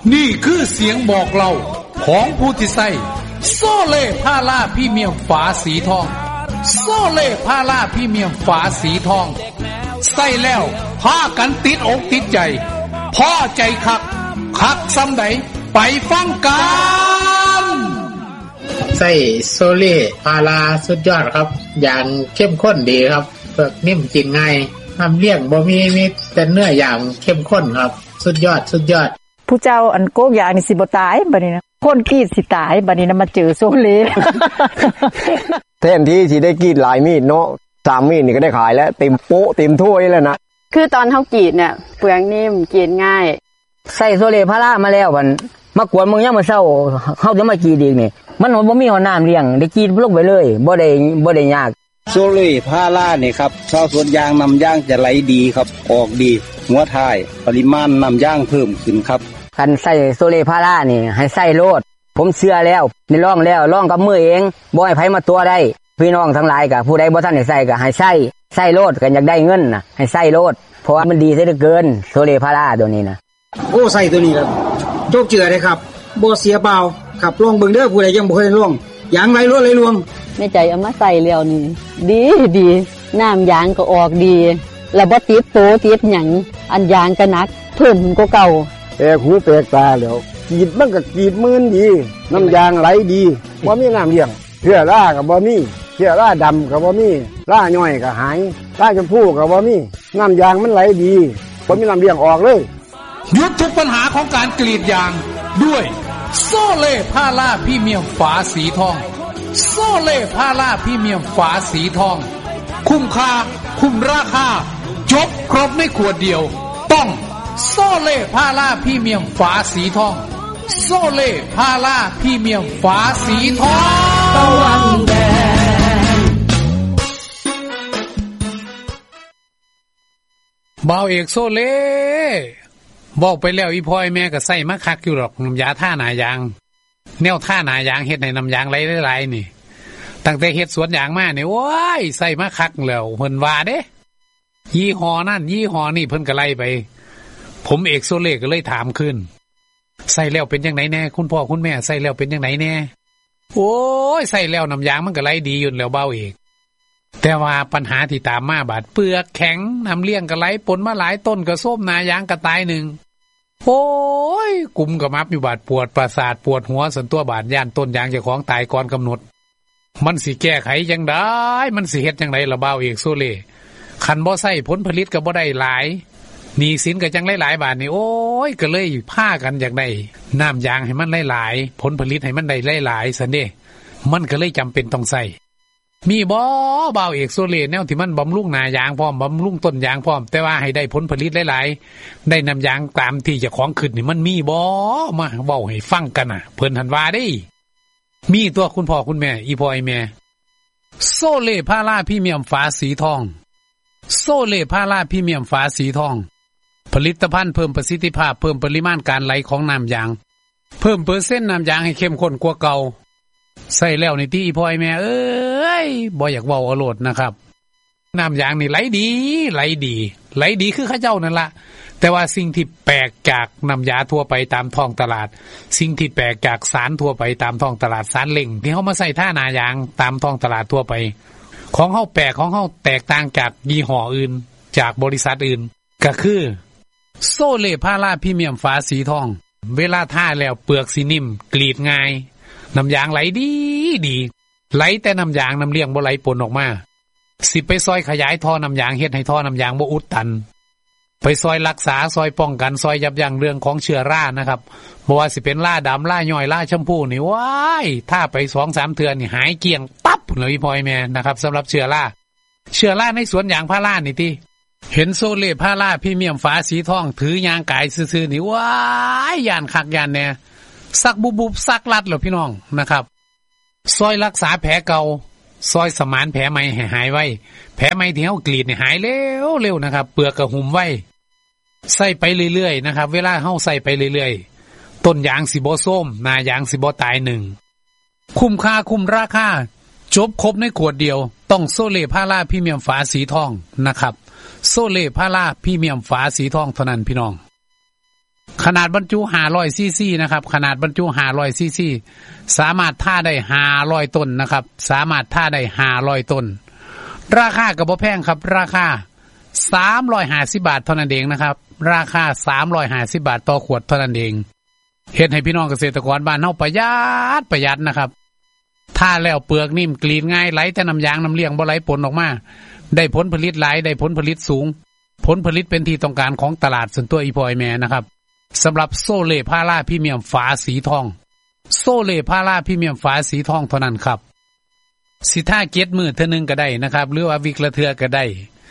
นี่คือเสียงบอกเล่าของผู้ที่ใส่โซเล่พาราพรีเมียมฝาสีทองโซเล่พาราพรีเมียมฝาสีทองใส่แล้วพากันติดอกติดใจพอใจคักซ้ำใดไปฟังกันใส่โซเล่พาราสุดยอดครับอย่างเข้มข้นดีครับเปลือกนิ่มกินง่ายทำเลี้ยงบ่มีแต่เนื้ออย่างเข้มข้นครับสุดยอดผู้เจ้าอันโกกยานี่สิบ่ตายบัดนี้นะคนกรีดสิตายบัดนี้นะมาเจอโซเล่แทนที่สิได้กรีดหลายมีดเนาะ3มีดนี่ก็ได้ขายแล้วเต็มโป๊ะเต็มถ้วยแล้วนะคือตอนเฮากรีดเนี่ยเปลือกนิ่มกินง่ายใส่โซเล่พารามาแล้วมันมากวนมึงยามมื้อเช้าเฮาจะมากรีดอีกนี่มันบ่มีน้ำเลี้ยงได้กรีดลงไปเลยบ่ได้ยากโซเล่พารานี่ครับชาวสวนยางนำยางจะไหลดีครับออกดีหัวท้ายปริมาณนำยางเพิ่มขึ้นครับคันใส่โซเล่พารานี่ให้ใส่โลดผมเชื่อแล้วได้ลองกับมือเองบ่ให้ไผมาตัวได้พี่น้องทั้งหลายก็ผู้ใดบ่ทันได้ใส่ก็ให้ใส่โลดกันอยากได้เงินน่ะให้ใส่โลดเพราะว่ามันดีซะเหลือเกินโซเล่พาราตัวนี้นะโอ้ใส่ตัวนี้ครับโจกเจือเลยครับบ่เสียเปล่าครับลองเบิ่งเด้อผู้ใดยังบ่เคยลองยางไหลรวดไหลรวมแม่ใจเอามาใส่แล้วนี่ดีน้ำยางก็ออกดีแล้วบ่ติดโตติดหยังอันยางก็หนักเพิ่มกว่าเก่าหูแปลกตาแล้วกรีดมันก็กรีดมื่นดีน้ำยางไหลดีบ่มีน้ำเลี้ยงเชื้อราก็บ่มีเชื้อราดำก็บ่มีราย่อยก็หายราชมพูก็บ่มีน้ำยางมันไหลดีบ่มีน้ำเลี้ยงออกเลยหยุดทุกปัญหาของการกรีดยางด้วยโซเล่พาราพรีเมียมฝาสีทองโซเล่พาราพรีเมียมฝาสีทองคุ้มค่าคุ้มราคาจบครบในขวดเดียวต้องโซเล่พาราพรีเมียมฝาสีทองโซเล่พาราพรีเมียมฝาสีทองตะวันแดงบ่าวเอกโซเล่บอกไปแล้วอีพ่อยแม่ก็ใส่มาคักอยู่หรอกน้ำยาท่าหนายางแนวท่าหนายางเฮ็ดให้น้ำยางไหลๆนี่ตั้งแต่เฮ็ดสวนยางมาเนี่ยโอ้ยใส่มาคักแล้วเพิ่นว่าเด้ยี่ห้อนั่นยี่ห้อนี่เพิ่นก็ไล่ไปผมเอกโซเล่ก็เลยถามขึ้นใส่แล้วเป็นจังได๋แน่คุณพ่อคุณแม่ใส่แล้วเป็นจังได๋แน่โอ้ยใส่แล้วน้ำยางมันก็ไหลดีอยู่แล้วเบาเอกแต่ว่าปัญหาที่ตามมาบาดเปลือกแข็งน้ำเลี้ยงก็ไหลปนมาหลายต้นก็ส้มนายางก็ตายหนึ่งโอ้ยกุมกระมับอยู่บาดปวดประสาทปวดหัวสันตัวบาดย่านต้นยางเจ้าของตายก่อนกำหนดมันสิแก้ไขจังได๋มันสิเฮ็ดจังได๋ล่ะเบาเอกโซเล่คันบ่ใส่ผลผลิตก็บ่ได้หลายหนี้สินก็จังหลายๆบาทนี่โอ้ยก็เลยพากันอยากได้น้ำยางให้มันหลายๆผลผลิตให้มันได้หลายๆซั่นเด้มันก็เลยจำเป็นต้องใส่มีบ่บ่าวเอกโซเล่แนวที่มันบำรุงหน้ายางพร้อมบำรุงต้นยางพร้อมแต่ว่าให้ได้ผลผลิตหลายๆได้น้ำยางตามที่เจ้าของขึ้นนี่มันมีบ่มาเว้าให้ฟังกันน่ะเพิ่นหันว่าได้มีตัวคุณพ่อคุณแม่อีพ่ออีแม่โซเล่พาราพรีเมียมฝาสีทองโซเล่พาราพรีเมียมฝาสีทองผลิตภัณฑ์เพิ่มประสิทธิภาพเพิ่มปริมาณการไหลของน้ำยางเพิ่มเปอร์เซ็นต์น้ำยางให้เข้มข้นกว่าเก่าใส่แล้วในที่พ่อแม่เอ้ยบ่อยากเว้าเอาโลดนะครับน้ำยางนี่ไหลดีคือข้าเจ้านั่นละแต่ว่าสิ่งที่แปลกจากน้ำยาทั่วไปตามท้องตลาดสิ่งที่แปลกจากสารทั่วไปตามท้องตลาดสารเล่งที่เขามาใส่ท่าหน้ายางตามท้องตลาดทั่วไปของเขาแปลกของเขาแตกต่างจากยี่ห้ออื่นจากบริษัทอื่นก็คือโซเล่พาราพรีเมียมฝาสีทองเวลาท่าแล้วเปลือกสีนิ่มกรีดง่ายน้ำยางไหลดีไหลแต่น้ำยางน้ำเลี้ยงบ่ไหลปนออกมาสิไปซอยขยายท่อน้ำยางเฮ็ดให้ท่อน้ำยางบ่อุดตันไปซอยรักษาซอยป้องกันซอยยับยั้งเรื่องของเชื้อรานะครับบ่ว่าสิเป็นราดำราย่อยราชมพูนี่ว้ายถ้าไป 2-3 เทื่อนี่หายเกลี้ยงปั๊บเลยพ่อแม่นะครับสำหรับเชื้อราในสวนยางพารานี่ติเห็นโซเล่พาราพรีเมียมฝาสีทองถือยางกายซื่อๆนี่ว้ายย่านคักย่านแน่สักบุบสักลัดเหรอพี่น้องนะครับซอยรักษาแผลเก่าซอยสมานแผลใหม่ให้หายไวแผลใหม่ที่เฮากรีดนี่หายเร็วนะครับเปลือกก็หุ้มไว้ใส่ไปเรื่อยๆนะครับเวลาเฮาใส่ไปเรื่อยๆต้นยางสิบ่ส้มหน้ายางสิบ่ตายหนึ่งคุ้มค่าคุ้มราคาจบครบในขวดเดียวต้องโซเล่พาราพรีเมียมฝาสีทองนะครับโซเล่พาราพรีเมียมฝาสีทองเท่านั้นพี่น้องขนาดบรรจุ500ซีซีนะครับขนาดบรรจุ500ซีซีสามารถท่าได้500ต้นนะครับสามารถท่าได้500ต้นราคาก็บ่แพงครับราคา350บาทเท่านั้นเองนะครับราคา350บาทต่อขวดเท่านั้นเองเฮ็ดให้พี่น้องเกษตรกรบ้านเฮาประหยัดนะครับถ้าแล้วเปลือกนิ่มกรีดง่ายไหลแต่น้ำยางน้ำเลี้ยงบ่ไหลปนออกมาได้ผลผลิตหลายได้ผลผลิตสูงผลผลิตเป็นที่ต้องการของตลาดส่วนตัวอีพอยแม่นะครับสำหรับโซเล่พาราพรีเมียมฝาสีทองโซเล่พาราพรีเมียมฝาสีทองเท่านั้นครับสิท่าเก็ดมือเทื่อนึงก็ได้นะครับหรือว่าวิกละเทื่อก็ได้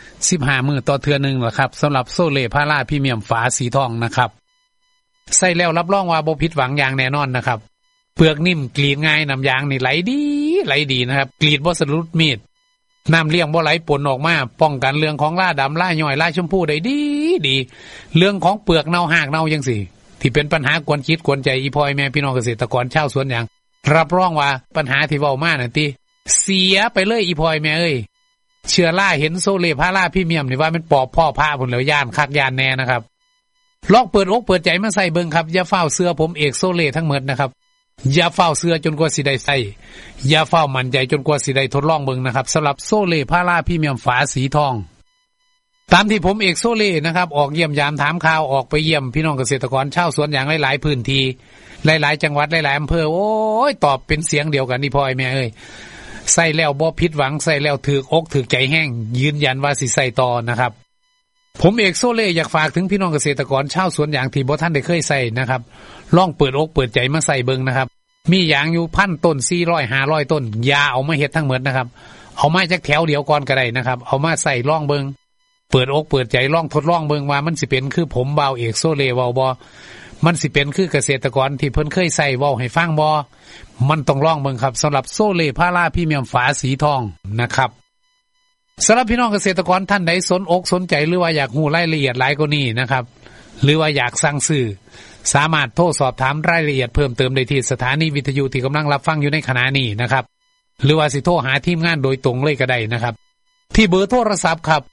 15มื้อต่อเทื่อนึงล่ะครับสำหรับโซเล่พาราพรีเมียมฝาสีทองนะครับใส่แล้วรับรองว่าบ่ผิดหวังอย่างแน่นอนนะครับเปลือกนิ่มกรีดง่ายน้ำยางนี่ไหลดีนะครับกรีดบ่สะดุดมีดน้ำเลี้ยงบ่ไหลปนออกมาป้องกันเรื่องของล่าดำล่าย่อยล่าชมพูได้ดีเรื่องของเปลือกเน่าหากเน่าจังซี่ที่เป็นปัญหากวนคิดกวนใจอีพอยแม่พี่น้องเกษตรกรชาวสวนยางรับรองว่าปัญหาที่เว้ามานั่นติเสียไปเลยอีพอยแม่เอ้ยเชื้อราเห็นโซเล่พาราพรีเมียมนี่ว่ามันปอบพ่อพาพุ่นแล้วย่านคักย่านแน่นะครับลองเปิดอกเปิดใจมาใส่เบิ่งครับอย่าเฝ้าเสื้อผมเอกโซเล่ทั้งหมดนะครับอย่าเฝ้าเสื้อจนกว่าสิได้ใส่อย่าเฝ้ามั่นใจจนกว่าสิได้ทดลองเบิ่งนะครับสำหรับโซเล่พาราพรีเมียมฝาสีทองตามที่ผมเอกโซเล่นะครับออกเยี่ยมยามถามข่าวออกไปเยี่ยมพี่น้องเกษตรกรชาวสวนยางหลายๆพื้นที่หลายๆจังหวัดหลายๆอำเภอโอ้ยตอบเป็นเสียงเดียวกันนี่พ่อแม่เอ้ยใส่แล้วบ่ผิดหวังใส่แล้วถูกอกถูกใจแห้งยืนยันว่าสิใส่ต่อนะครับผมเอกโซเล่อยากฝากถึงพี่น้องเกษตรกรชาวสวนยางที่บ่ทันได้เคยใส่นะครับลองเปิดอกเปิดใจมาใส่เบิ่งนะครับมียางอยู่1,000 ต้น400 500ต้นอย่าเอามาเฮ็ดทั้งหมดนะครับเอามาจากแถวเดียวก่อนก็ได้นะครับเอามาใส่ลองเบิ่งเปิดอกเปิดใจลองทดลองเบิ่งว่ามันสิเป็นคือผมบ่าวเอกโซเล่เว้าบ่มันสิเป็นคือเกษตรกรที่เพิ่นเคยใส่เว้าให้ฟังบ่มันต้องลองเบิ่งครับสำหรับโซเล่พาราพรีเมียมฝาสีทองนะครับสำหรับพี่น้องเกษตรกรท่านใดสนอกสนใจหรือว่าอยากรู้รายละเอียดหลายกว่านี้นะครับหรือว่าอยากสั่งซื้อสามารถโทรสอบถามรายละเอียดเพิ่มเติมได้ที่สถานีวิทยุที่กำลังรับฟังอยู่ในขณะนี้นะครับหรือว่าสิโทรหาทีมงานโดยตรงเลยก็ได้นะครับที่เบอร์โทรศัพท์ครับ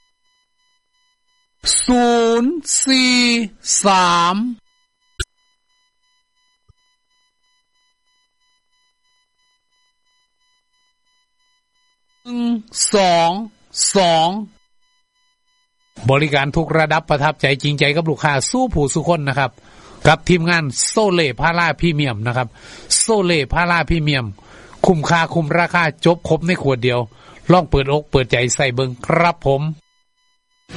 043 122บริการทุกระดับประทับใจจริงใจกับลูกค้าสู้ผู้สู้คนนะครับกับทีมงานโซเล่พาราพรีเมียมนะครับโซเล่พาราพรีเมียมคุ้มค่าคุ้มราคาจบครบในขวดเดียวลองเปิดอกเปิดใจใส่เบิ่งครับผม